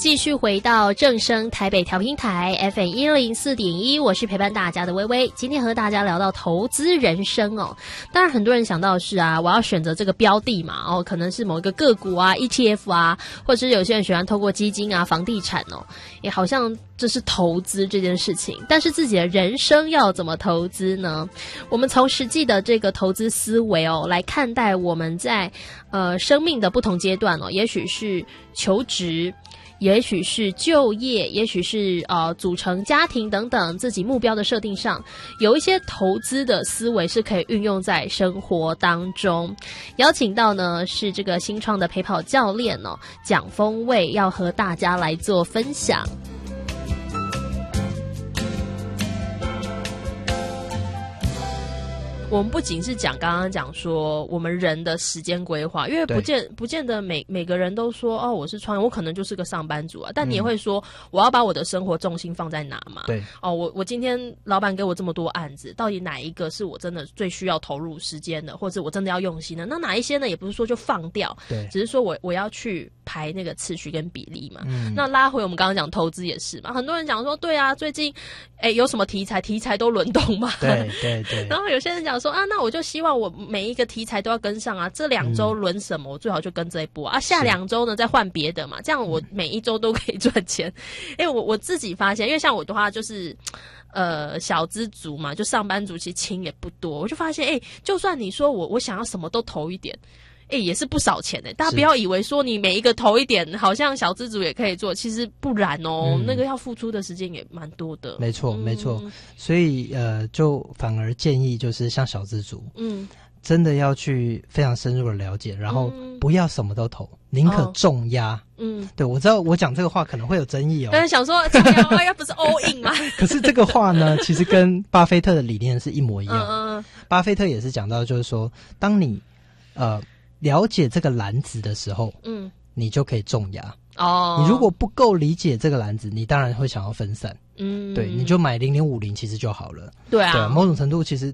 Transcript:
继续回到正声台北调频台 FM 104.1，我是陪伴大家的微微。今天和大家聊到投资人生哦，当然很多人想到的是啊，我要选择这个标的嘛，哦，可能是某一个个股啊 ETF 啊，或者是有些人喜欢透过基金啊房地产哦，也好像这是投资这件事情。但是自己的人生要怎么投资呢？我们从实际的这个投资思维哦来看待我们在生命的不同阶段哦，也许是求职，也许是就业，也许是组成家庭等等自己目标的设定上，有一些投资的思维是可以运用在生活当中。邀请到呢是这个新创的陪跑教练哦，蒋锋蔚，要和大家来做分享。我们不仅是刚刚讲说我们人的时间规划，因为不见得每个人都说哦，我是创业，我可能就是个上班族啊。但你也会说，我要把我的生活重心放在哪嘛？对，哦，我今天老板给我这么多案子，到底哪一个是我真的最需要投入时间的，或者我真的要用心的？那哪一些呢？也不是说就放掉，对，只是说我要去排那个次序跟比例嘛。那拉回我们刚刚讲投资也是嘛，很多人讲说，对啊，最近有什么题材都轮动嘛，对。然后有些人讲说啊，那我就希望我每一个题材都要跟上啊，这2周轮什么，我最好就跟这一波啊，下2周呢再换别的嘛，这样我每一周都可以赚钱。我自己发现，因为像我的话就是小资族嘛，就上班族其实钱也不多，我就发现就算你说我想要什么都投一点，也是不少钱大家不要以为说你每一个投一点好像小资主也可以做，其实不然哦，那个要付出的时间也蛮多的。没错没错，所以就反而建议就是像小资主真的要去非常深入的了解，然后不要什么都投，宁可重压。对，我知道我讲这个话可能会有争议哦，但是想说重压要不是 all in 吗？可是这个话呢其实跟巴菲特的理念是一模一样。巴菲特也是讲到就是说，当你了解这个篮子的时候，你就可以重压。你如果不够理解这个篮子，你当然会想要分散。对，你就买0050其实就好了。对啊，某种程度其实